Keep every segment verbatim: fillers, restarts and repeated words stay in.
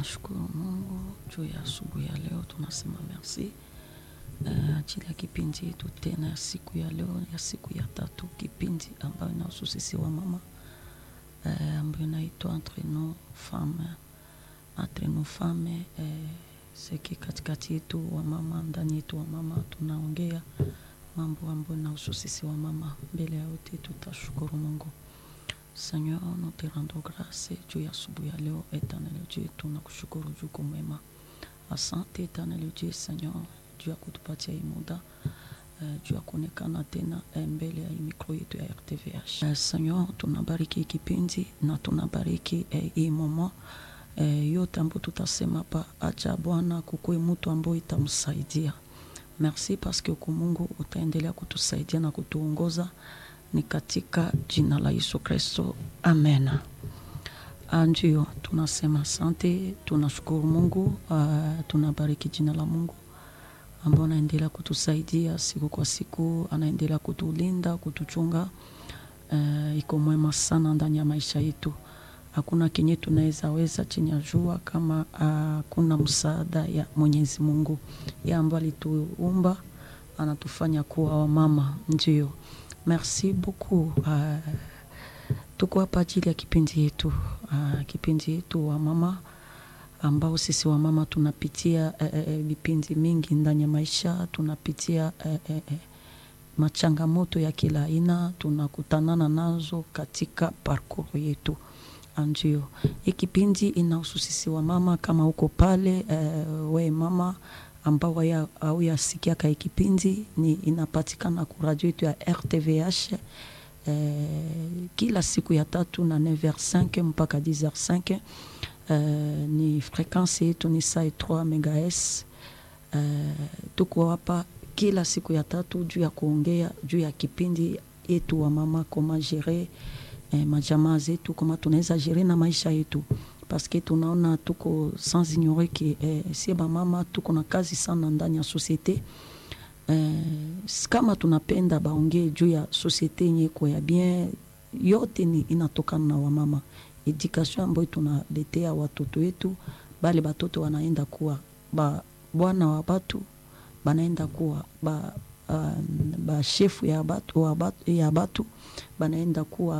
Tunashukuru Mungu juu ya asubuhi ya leo, tunasema merci. Uh, ajili ya kipindi yetu tena ya siku ya leo, ya siku ya tatu, kipindi ambayo inahusu sisi wa mama, uh, ambayo inaitwa Entre nous femmes. Entre nous femmes, uh, seki katikati yetu wa mama, ndani yetu wa mama, tunaongea mambo ambayo inahusu sisi wa mama. Mbele ya yote tutashukuru Mungu. Seigneur, nous te rendons grâce juu ya asubuhi ya leo. Éternel Dieu, tunakushukuru juu kwa mema. Asante Éternel Dieu, Seigneur, juu ya kutupatia hii muda, uh, juu ya kuonekana tena mbele ya mikro yetu ya R T V H. Uh, Seigneur, tunabariki kipindi na tunabariki uh, hii moment uh, yote ambayo tutasema pa, acha Bwana kukue mtu ambaye itamsaidia. Merci parce que kwa Mungu utaendelea kutusaidia na kutuongoza, ni katika jina la Yesu Kristo. Amen. Anjio, tunasema asante, tunashukuru Mungu, uh, tunabariki jina la Mungu ambaye anaendelea kutusaidia siku kwa siku, anaendelea kutulinda, kutuchunga. Uh, iko mwema sana ndani ya maisha yetu. Hakuna kenye tunaweza weza chini ya jua kama uh, kuna msaada ya Mwenyezi Mungu. Yeye ambaye alituumba, anatufanya kuwa wa mama. Ndio. Merci beaucoup. Uh, tuko hapa ajili ya kipindi yetu. Uh, kipindi yetu wa mama, ambao sisi wa mama tunapitia vipindi uh, uh, mingi ndani ya maisha. Tunapitia uh, uh, uh, machangamoto ya kila aina, tunakutanana nazo katika parcours yetu. Anjio, hii kipindi inahusu sisi wa mama. Kama uko pale uh, we mama ambao ya au ya sikia kai kipindi, ni inapatikana ku radio yetu ya R T V H eh, kila siku ya tatu na neuf heures cinq mpaka dix heures cinq. Eh, ni fréquence yetu ni cent trois mégahertz. Eh, tuko hapa kila siku ya tatu juu ya kuongea juu ya kipindi yetu wa mama, koma gérer eh, majamaa zetu, kama tunaweza gérer na maisha yetu. Parce que tunaona tuko sans ignorer que eh, si ba mama tuko na kazi sana ndani ya societe. Eh, kama tunapenda baongee juu ya societe yenye kwa ya bien, yote ni inatokana na wamama. Education ambayo tunaletea watoto wetu, bali batoto wanaenda kuwa ba bwana wa batu, banaenda kuwa ba uh, ba chef ya batu wa batu, ya batu banaenda kuwa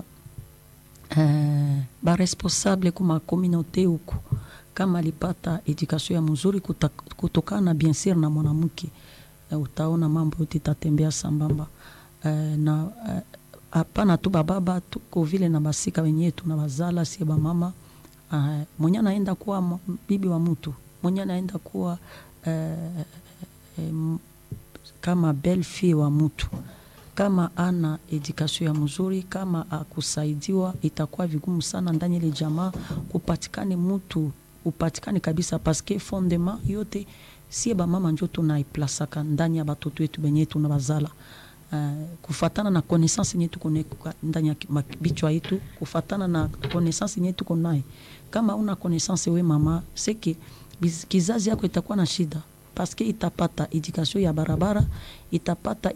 Uh, ba responsable kuma communauté huko. Kama alipata education ya mzuri kutokana bien sûr na mwanamke, uh, utaona mambo yote tatembea sambamba. Uh, na hapana uh, tu baba tuko vile na basika wenyewe tunawazala si ba mama. Uh, mwenye anaenda kuwa bibi wa mtu, mwenye anaenda kuwa uh, um, kama belle fille wa mtu. Kama ana education ya mzuri, kama akusaidiwa, itakuwa vigumu sana ndani ile jamaa kupatikane mtu, upatikane kabisa, parce que fondement yote si ba mama njo tunaiplasaka ndani ya batoto wetu benye tunabazala. Uh, kufatana na connaissance yetu tuko ndani ya bichwa yetu, kufatana na connaissance yetu tuko nayo. Kama una connaissance we mama, seki kizazi yako itakuwa na shida, parce que itapata education ya barabara, itapata